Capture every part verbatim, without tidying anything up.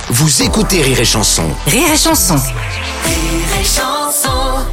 Vous écoutez Rire et Chanson. Rire et Chanson. Rire et Chanson.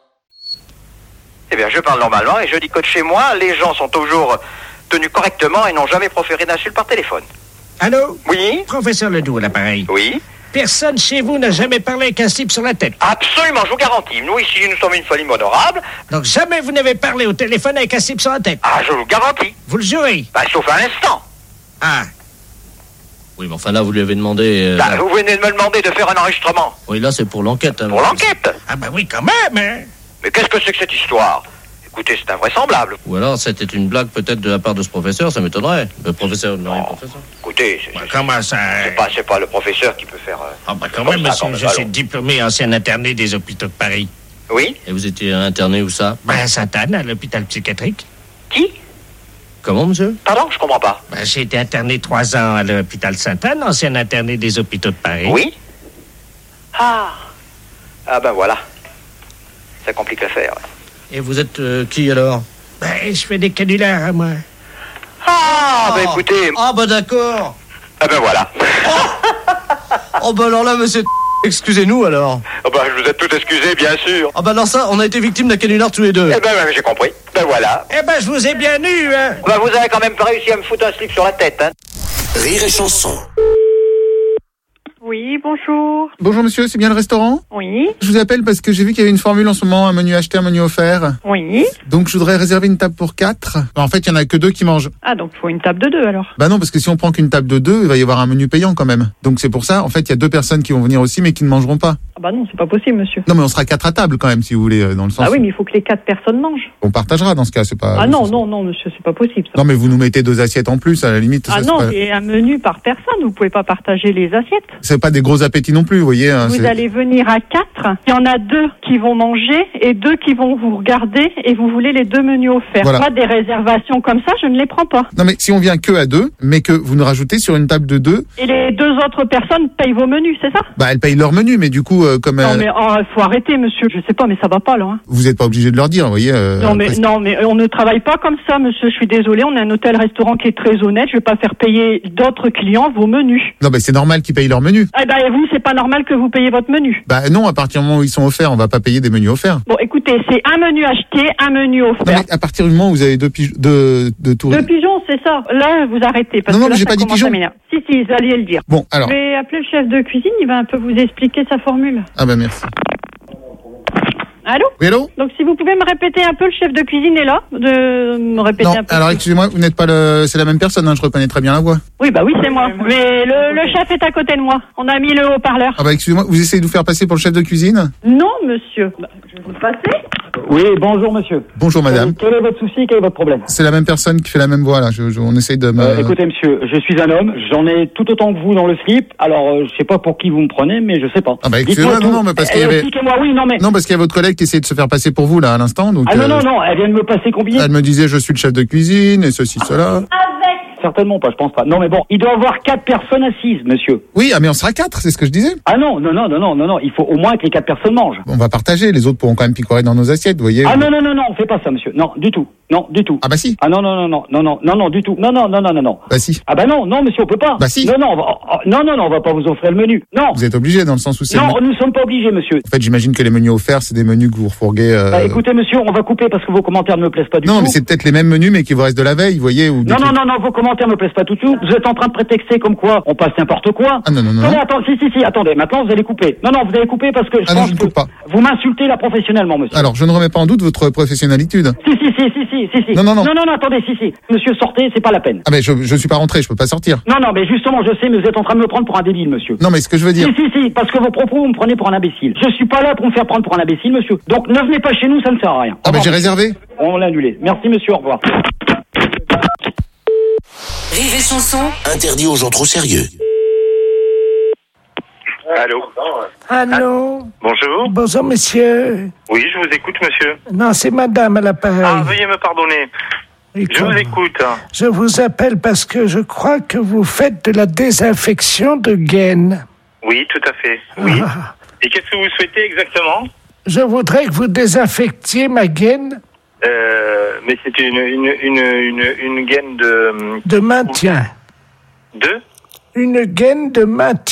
Eh bien, je parle normalement et je dis que de chez moi, les gens sont toujours tenus correctement et n'ont jamais proféré d'insultes par téléphone. Allô? Oui? Professeur Ledoux, à l'appareil. Oui? Personne chez vous n'a jamais parlé avec un slip sur la tête. Absolument, je vous garantis. Nous, ici, nous sommes une famille honorable. Donc jamais vous n'avez parlé au téléphone avec un slip sur la tête. Ah, je vous garantis. Vous le jurez? Bah, sauf un instant. Ah. Oui, mais enfin là, vous lui avez demandé... Euh, Bah, là... vous venez de me demander de faire un enregistrement. Oui, là, c'est pour l'enquête. Hein, Pour l'enquête? Ah bah oui, quand même, hein. Mais qu'est-ce que c'est que cette histoire? Écoutez, c'est invraisemblable. Ou alors, c'était une blague peut-être de la part de ce professeur, ça m'étonnerait. Le professeur, non, Oh. professeur. Écoutez, c'est, Bah, c'est- comment ça? c'est pas, c'est pas le professeur qui peut faire... euh, Ah bah quand comme même, ça, monsieur, quand je même, suis allons. diplômé ancien interné des hôpitaux de Paris. Oui? Et vous étiez interné où ça? Ben à Sainte-Anne, à l'hôpital psychiatrique. Qui? Comment, monsieur? Pardon, je comprends pas. Ben j'ai été interné trois ans à l'hôpital Sainte-Anne, ancien interné des hôpitaux de Paris. Oui? Ah. Ah ben voilà. Ça complique l'affaire. Et vous êtes euh, qui alors? Ben je fais des canulars, moi. Ah, ben écoutez... Ah bah d'accord. Ah ben voilà. Oh bah alors là, monsieur... Excusez-nous alors. Ah ben je vous ai tout excusé, bien sûr. Ah bah alors ça, on a été victime d'un canular tous les deux. Eh ben, ben, j'ai compris. Ben voilà. Eh ben je vous ai bien eu, hein. Ben vous avez quand même pas réussi à me foutre un slip sur la tête, hein. Rire et Chanson. Oui, bonjour. Bonjour monsieur, c'est bien le restaurant? Oui, Je vous appelle parce que j'ai vu qu'il y avait une formule en ce moment, un menu acheté, un menu offert. oui. Donc je voudrais réserver une table pour quatre. En fait, il y en a que deux qui mangent. Ah, donc il faut une table de deux alors. Bah non, parce que si on prend qu'une table de deux, il va y avoir un menu payant quand même. Donc c'est pour ça, en fait, il y a deux personnes qui vont venir aussi, mais qui ne mangeront pas. Ah bah non, c'est pas possible, monsieur. Non, mais on sera quatre à table quand même, si vous voulez, euh, dans le sens Ah oui, où mais il faut que les quatre personnes mangent. on partagera dans ce cas, c'est pas... Ah non, c'est- non, non, monsieur, c'est pas possible. Ça. Non, mais vous nous mettez deux assiettes en plus, à la limite. Ah ça, non, c'est pas... c'est un menu par personne, vous pouvez pas partager les assiettes. c'est pas des gros appétits non plus, vous voyez. hein, Vous c'est- allez venir à quatre, il y en a deux qui vont manger et deux qui vont vous regarder et vous voulez les deux menus offerts. Voilà. Moi, des réservations comme ça, je ne les prends pas. Non, mais si on vient que à deux, mais que vous nous rajoutez sur une table de deux, Et les deux autres personnes payent vos menus, c'est ça? bah elles payent leur menu, mais du coup, euh, comme Non euh, mais oh, faut arrêter, monsieur, je sais pas, mais ça va pas là. Hein. vous n'êtes pas obligé de leur dire, vous voyez. euh, Non mais après, non mais on ne travaille pas comme ça, monsieur. Je suis désolée. On est un hôtel-restaurant qui est très honnête. Je vais pas faire payer d'autres clients vos menus. Non, bah c'est normal qu'ils payent leur menu. Eh ben et vous, c'est pas normal que vous payiez votre menu. Bah non, à partir du moment où ils sont offerts, on va pas payer des menus offerts. Bon, écoutez, c'est un menu acheté, un menu Non, offert. mais à partir du moment où vous avez deux, pige- deux, deux tours. Deux pigeons, c'est ça. Là, vous arrêtez parce Non, non, que là, mais j'ai ça pas dit commence pigeons. à m'énerver. Si si, vous alliez le dire. Bon, alors. Je vais appeler le chef de cuisine. Il va un peu vous expliquer sa formule. Ah bah merci. Allô? Oui, allô? Donc si vous pouvez me répéter un peu, le chef de cuisine est là, de me répéter Non, un peu. alors excusez-moi, vous n'êtes pas le... C'est la même personne, hein, je reconnais très bien la voix. Oui, bah oui, c'est moi. Mais le, le chef est à côté de moi. On a mis le haut-parleur. Ah bah excusez-moi, vous essayez de nous faire passer pour le chef de cuisine? Non, monsieur. Bah, je vais vous le passer. Oui, bonjour monsieur. Bonjour madame. Euh, Quel est votre souci, quel est votre problème? C'est la même personne qui fait la même voix là, je, je- on essaye de me... Euh, écoutez monsieur, je suis un homme, j'en ai tout autant que vous dans le slip, alors euh, je sais pas pour qui vous me prenez, mais je sais pas. Ah bah Dites-moi excusez-moi, non, tout. non, mais parce qu'il y Euh, avait... Expliquez-moi, oui, non mais... Non, parce qu'il y a votre collègue qui essayait de se faire passer pour vous là à l'instant, donc... Ah non, euh, non, non, elle vient de me passer combien? Elle me disait je suis le chef de cuisine et ceci, cela. Certainement pas, je pense pas. Non mais bon, il doit y avoir quatre personnes assises, monsieur. Oui, ah mais on sera quatre, c'est ce que je disais. Ah non, non, non, non, non, non, non, il faut au moins que les quatre personnes mangent. On va partager, les autres pourront quand même picorer dans nos assiettes, vous voyez. Ah non, non, non, non, on fait pas ça, monsieur. Non, du tout. Non, du tout. Ah bah si. Ah non, non, non, non, non, non, non, non, du tout. Non, non, non, non, non, non. Bah si. Ah bah non, non, monsieur, on peut pas. Bah si. Non, non, on va, oh, non, non, non, on va pas vous offrir le menu. Non. Vous êtes obligé dans le sens où c'est... Non, En nous sommes pas obligés, monsieur. fait, j'imagine que les menus offerts, c'est des menus que vous refourguez... euh, Bah, écoutez, monsieur, on va couper parce que vos commentaires ne me plaisent pas du Non, tout. mais c'est peut-être les mêmes menus, mais qui vous restent de la veille, vous voyez, ou... des Non, non, trucs- non, non, vos commentaires me plaisent pas du tout. Vous êtes en train de prétexter comme quoi on passe n'importe quoi. Ah non, non, non. Attendez, attendez, si, si, si, attendez, maintenant vous allez couper. Non, non, vous allez couper parce que je Ah non, pense je ne que coupe pas. vous m'insultez là professionnellement, monsieur. Alors, je ne remets pas en doute votre professionnalité. Si, si, si, si, si, si, si. Non, non, non. Non, non, non, attendez, si, si. Monsieur, sortez, c'est pas la peine. Ah mais je, je suis pas rentré, je peux pas sortir. Non, non, mais justement, je sais, mais vous êtes en train de me prendre pour un débile, monsieur. Non, mais ce que je veux dire... Si, si, si, parce que vos propos, vous me prenez pour un imbécile. Je suis pas là pour me faire prendre pour un imbécile, monsieur. Donc, ne venez pas chez nous, ça ne sert à rien. Ah Au mais j'ai revoir. réservé. On l'a annulé. Merci, monsieur, au revoir. Rire et Chanson. Interdit aux gens trop sérieux. Allô? Allô? Bonjour? Bonjour, monsieur. Oui, je vous écoute, monsieur. Non, c'est madame à l'appareil. Ah, veuillez me pardonner. Et Je comme- vous écoute. Je vous appelle parce que je crois que vous faites de la désinfection de gaines. Oui, tout à fait. Oui. Ah. Et qu'est-ce que vous souhaitez exactement? Je voudrais que vous désinfectiez ma gaine Euh, mais c'est une, une, une, une, une gaine de... de maintien. De Une gaine de maintien.